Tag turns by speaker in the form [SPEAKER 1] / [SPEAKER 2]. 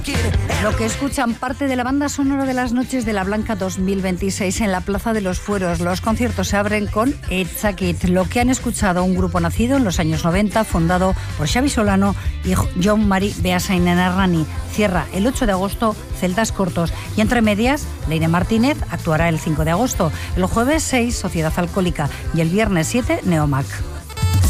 [SPEAKER 1] Lo que escuchan, parte de la banda sonora de las Noches de la Blanca 2026 en la Plaza de los Fueros. Los conciertos se abren con Etzakit. Lo que han escuchado, un grupo nacido en los años 90, fundado por Xabi Solano y Jon Mari Beasainarrani. Cierra el 8 de agosto Celtas Cortos. Y entre medias, Leire Martínez actuará el 5 de agosto. El jueves 6, Sociedad Alcohólica. Y el viernes 7, Neomac.